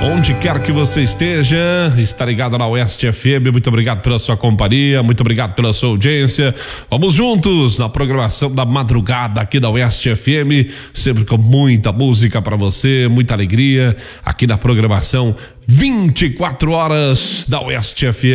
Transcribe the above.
Onde quer que você esteja, está ligado na Oeste FM. Muito obrigado pela sua companhia, muito obrigado pela sua audiência. Vamos juntos na programação da madrugada aqui da Oeste FM, sempre com muita música para você, muita alegria aqui na programação 24 horas da Oeste FM.